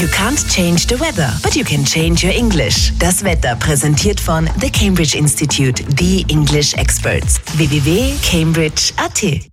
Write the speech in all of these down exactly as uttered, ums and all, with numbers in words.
You can't change the weather, but you can change your English. Das Wetter präsentiert von The Cambridge Institute, the English Experts. w w w punkt cambridge punkt a t.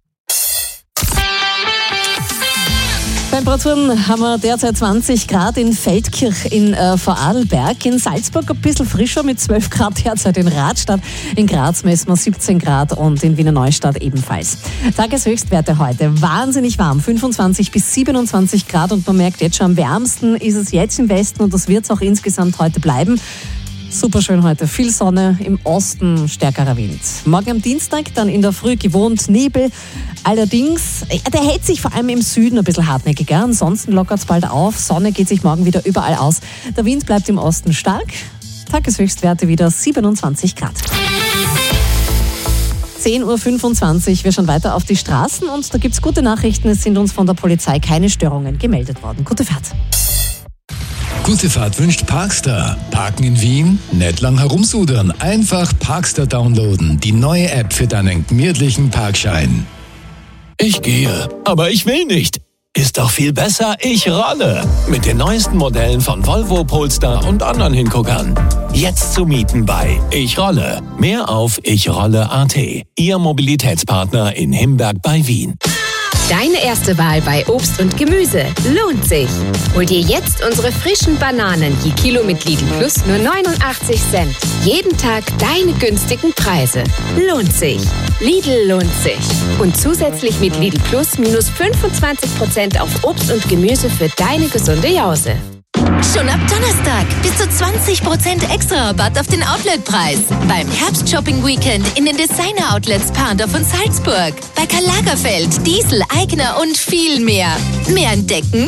Temperaturen haben wir derzeit zwanzig Grad in Feldkirch in äh, Vorarlberg. In Salzburg ein bisschen frischer mit zwölf Grad derzeit, in Radstadt. In Graz messen wir siebzehn Grad und in Wiener Neustadt ebenfalls. Tageshöchstwerte heute wahnsinnig warm, fünfundzwanzig bis siebenundzwanzig Grad, und man merkt jetzt schon, am wärmsten ist es jetzt im Westen und das wird es auch insgesamt heute bleiben. Super schön heute, viel Sonne, im Osten stärkerer Wind. Morgen am Dienstag dann in der Früh gewohnt Nebel. Allerdings, der hält sich vor allem im Süden ein bisschen hartnäckiger. Ansonsten lockert es bald auf. Sonne geht sich morgen wieder überall aus. Der Wind bleibt im Osten stark. Tageshöchstwerte wieder siebenundzwanzig Grad. zehn Uhr fünfundzwanzig, wir schauen weiter auf die Straßen und da gibt es gute Nachrichten. Es sind uns von der Polizei keine Störungen gemeldet worden. Gute Fahrt. Gute Fahrt wünscht Parkstar. Parken in Wien? Nicht lang herumsudern. Einfach Parkstar downloaden. Die neue App für deinen gemütlichen Parkschein. Ich gehe, aber ich will nicht. Ist doch viel besser, ich rolle. Mit den neuesten Modellen von Volvo, Polestar und anderen Hinguckern. Jetzt zu mieten bei Ich Rolle. Mehr auf ich rolle punkt a t. Ihr Mobilitätspartner in Himberg bei Wien. Deine erste Wahl bei Obst und Gemüse lohnt sich. Hol dir jetzt unsere frischen Bananen je Kilo mit Lidl Plus nur neunundachtzig Cent. Jeden Tag deine günstigen Preise. Lohnt sich. Lidl lohnt sich. Und zusätzlich mit Lidl Plus minus fünfundzwanzig Prozent auf Obst und Gemüse für deine gesunde Jause. Schon ab Donnerstag bis zu zwanzig Prozent extra Rabatt auf den Outletpreis. Beim Herbst-Shopping-Weekend in den Designer-Outlets Parndorf und Salzburg. Bei Karl Lagerfeld, Diesel, Aigner und viel mehr. Mehr entdecken